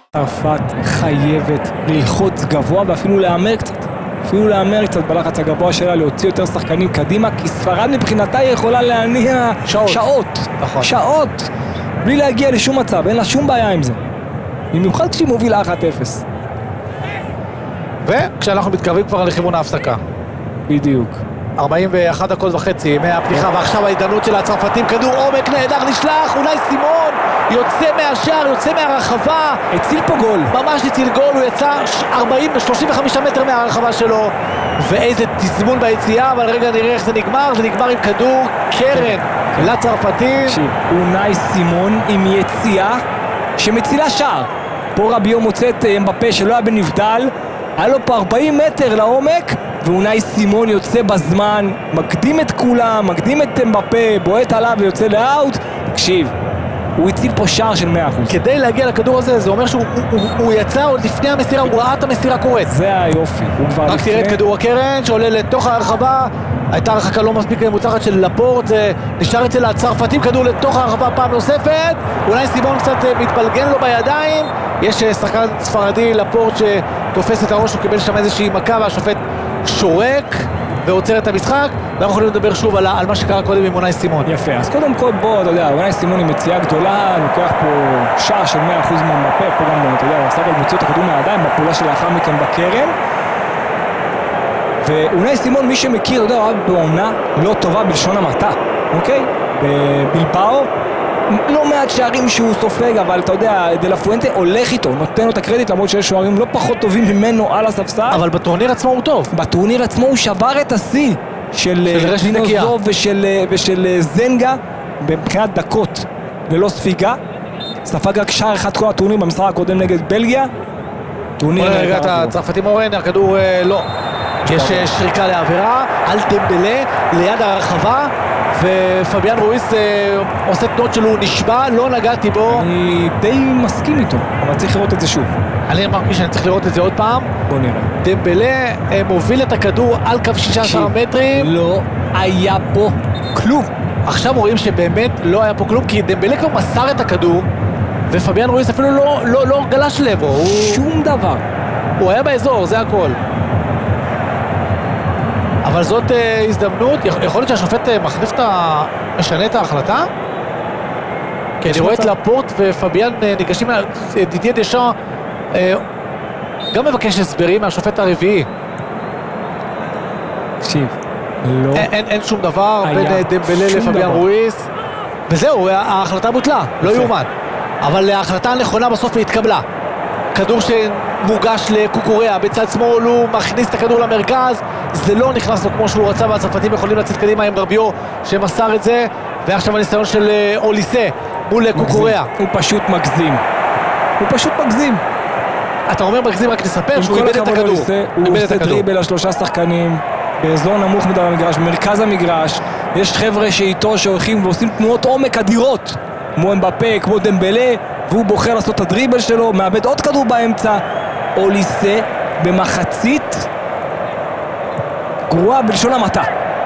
צרפת חייבת ללחוץ גבוה ואפילו להאמר קצת. אפילו להאמר קצת בלחץ הגבוה שלה, להוציא יותר שחקנים קדימה, כי ספרד מבחינתה היא יכולה להניע שעות. נכון. שעות. בלי להגיע לשום מצב, אין לה שום בעיה עם זה. במיוחד כשהיא מובילה 1-0. וכשאנחנו מתקרבים כבר לכיוון ההפסקה. בדיוק. 41 דקות וחצי מהפתיחה, ועכשיו ההזדמנות של הצרפתים, כדור עומק נהדר נשלח, אולי סימון יוצא מהשער, יוצא מהרחבה, הציל פה גול. ממש הציל גול, הוא יצא 35 מטר מהרחבה שלו, ואיזה תזמון ביציאה, אבל רגע נראה איך זה נגמר, זה נגמר עם כדור קרן לצרפתים. אונאי סימון עם יציאה שמצילה שער. פה רביו מוצא את אמבפה שלא היה בנבדל, היה לו פה 40 מטר לעומק, ואונאי סימון יוצא בזמן, מקדים את כולם, מקדים את אמבפה, בועט עליו ויוצא לאאוט. תקשיב, הוא הציל פה שער של 100%. כדי להגיע לכדור הזה, זה אומר שהוא יצא עוד לפני המסירה, הוא ראה את המסירה קורית. זה היופי, הוא כבר רק תראה את כדור הקרן שעולה לתוך הרחבה, הייתה הרחקה לא מספיק מוצלחת של לפורט, נשאר אצל הצרפתים כדור לתוך הרחבה פעם נוספת, אולי סימון קצת מתפלגן לו בידיים, יש שחקן ספרדי לפורט שתופס את הראש, הוא קיבל שם איזושהי מכה והשופט שורק ועוצר את המשחק, ואנחנו יכולים לדבר שוב על מה שקרה קודם עם אונאי סימון. יפה, אז קודם כל בוא, אתה יודע, אונאי סימון היא מציאה גדולה, לוקח פה שער של 100% מהמפה, פה גם, אתה יודע, הוא עשה גם מוציא את הכדור מהידיים, בפעולה שלאחר מכן בקרן. ואונאי סימון, מי שמכיר, אתה יודע, הוא היה בעונה לא טובה בלשון המעטה, אוקיי? בבילבאו, לא מעט שערים שהוא סופג, אבל אתה יודע, דה לה פואנטה הולך איתו, נותן לו את הקרדיט, למרות שיש שוערים לא פחות טובים ממנו על הספסל. אבל בטורניר עצמו הוא טוב. בטורניר עצמו הוא שבר את השיא של דינוזוב ושל זנגה, מבחינת דקות ללא ספיגה. ספג רק שער אחד כל הטורניר במשחק הקודם נגד בלגיה. טורניר רגע, את הצרפתים אורן, הכדור לא. יש שריקה לעבירה על דמבלה ליד הרחבה, ופביאן רויס עושה תנועות שלו, הוא נשבע, לא נגעתי בו. אני די מסכים איתו, אבל צריך לראות את זה שוב. אני מרגיש שאני צריך לראות את זה עוד פעם. בוא נראה. דמבלה מוביל את הכדור על קו 16 מטרים. לא היה פה כלום. עכשיו רואים שבאמת לא היה פה כלום, כי דמבלה כבר מסר את הכדור, ופביאן רויס אפילו לא גלש לבו. שום דבר. הוא היה באזור, זה הכל. אבל זאת הזדמנות, יכול להיות שהשופט משנה את ההחלטה? כי אני רואה את לפורט ופביאן ניגשים, דידיה דשאן גם מבקש הסברים מהשופט הרביעי. תקשיב, לא. אין שום דבר בין דמבלה לפביאן רויס, וזהו, ההחלטה בוטלה, לא יאומן. אבל ההחלטה הנכונה בסוף התקבלה. כדור שמוגש לקוקוריה, בצד שמאל הוא מכניס את הכדור למרכז, זה לא נכנס לו כמו שהוא רצה, והצרפתים יכולים לצאת קדימה עם רביו שמסר את זה, ועכשיו הניסיון של אוליסה מול קוקוריה. הוא פשוט מגזים. הוא פשוט מגזים. אתה אומר מגזים, רק נספר שהוא איבד את הכדור. הוא עושה דריבל לשלושה שחקנים, באזור נמוך מדי במגרש, במרכז המגרש, יש חבר'ה שאיתו שהולכים ועושים תנועות עומק אדירות, כמו אמבפה, כמו דמבלה, והוא בוחר לעשות את הדריבל שלו, מאבד עוד כדור באמצע. אוליסה במחצית גרועה בלשון המעטה.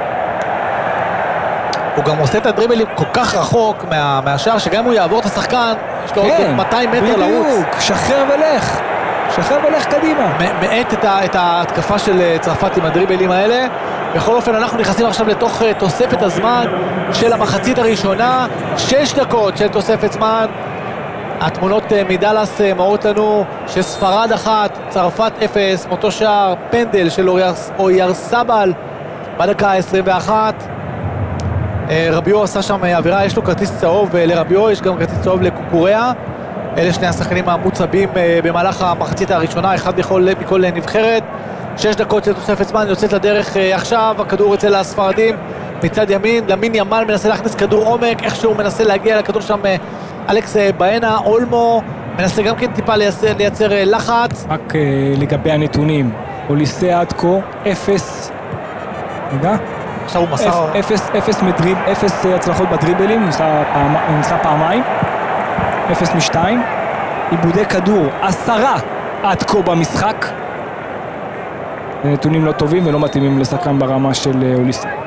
הוא גם עושה את הדריבלים כל כך רחוק מהשאר, שגם הוא יעבור את השחקן, יש לו עוד 200 מטר לרוץ. שחרר ולך. שחרר ולך קדימה. מעט את ההתקפה של צרפת עם הדריבלים האלה. בכל אופן אנחנו נכנסים עכשיו לתוך תוספת הזמן של המחצית הראשונה. 6 דקות של תוספת זמן. התמונות מדלס מראות לנו שספרד 1, צרפת 0, מאותו שער פנדל של אויארסבל בדקה 21. רביו עשה שם עבירה, יש לו כרטיס צהוב לרביו, יש גם כרטיס צהוב לקוקוריה. אלה שני השחקנים המוצבים במהלך המחצית הראשונה, אחד מכל נבחרת. 6 דקות של תוספת זמן, יוצאת לדרך עכשיו, הכדור אצל הספרדים מצד ימין, למין ימל מנסה להכניס כדור עומק, איכשהו מנסה להגיע לכדור שם אלכס באנה, אולמו מנסה גם כן טיפה לייצר לחץ. רק לגבי הנתונים, אוליסה עד כה 0 רגע עכשיו הוא מסר 0 הצלחות בדריבלים, ניסה פעמיים, 0 מ-2, עיבודי כדור 10 עד כה במשחק. נתונים לא טובים ולא מתאימים לשחקן ברמה של אוליסה.